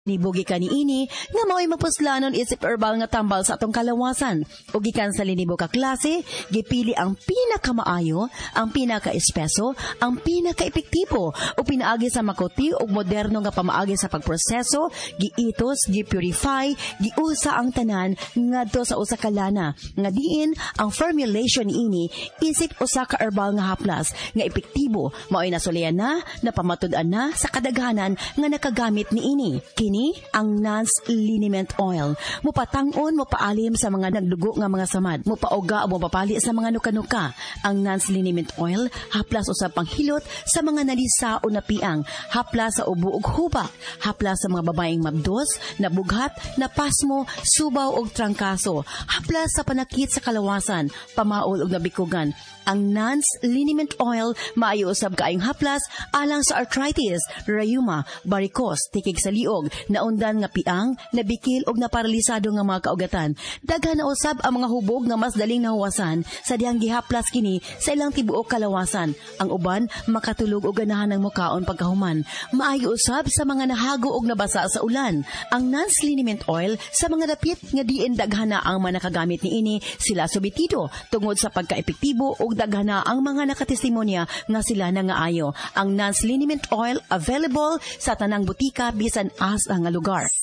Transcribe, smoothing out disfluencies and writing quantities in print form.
Nibugi ka niini nga mao'y mapuslanon isip herbal nga tambal sa atong kalawasan. O gikan sa linibo ka klase, gipili ang pinakamaayo, ang pinaka-espeso, ang pinaka-epektibo o pinaagi sa makuti o moderno nga pamaagi sa pagproseso, giitos, gipurify, giusa ang tanan ngadto sa usa ka lana. Nga diin ang formulation niini isip usa ka herbal nga haplas nga epektibo mao'y nasulian na, napamatud-an na sa kadaghanan nga nakagamit niini. Kini ang Nance Liniment Oil. Mupatang-on, mupaalim sa mga nagdugo nga mga samad. Mupauga o mupapali sa mga nuka-nuka. Ang Nance Liniment Oil, haplas usab panghilot sa mga nalisa o napiang. Haplas sa ubo ug hubak. Haplas sa mga babaeng mabdos, nabughat, napasmo, subaw ug trangkaso. Haplas sa panakit sa kalawasan, pamaol ug nabikugan. Ang Nance Liniment Oil maayo usab kaayong haplas alang sa arthritis, rheuma, varicose, tikig sa liog, naundan nga piang, nabikil og naparalisado nga mga kaugatan. Daghan na usab ang mga hubog nga mas daling nahuwasan sa dihang gihaplas kini sa ilang tibuok kalawasan. Ang uban makatulog og ganahan ng mukaon pagkahuman. Maayo usab sa mga nahago og nabasa sa ulan. Ang Nance Liniment Oil sa mga dapit nga diin daghan na ang manakagamit niini sila subitido tungod sa pagkaepektibo og daghan na ang mga nakatestimonya nga sila na nga ayo. Ang Nance Liniment Oil available sa tanang butika bisan as nga lugar.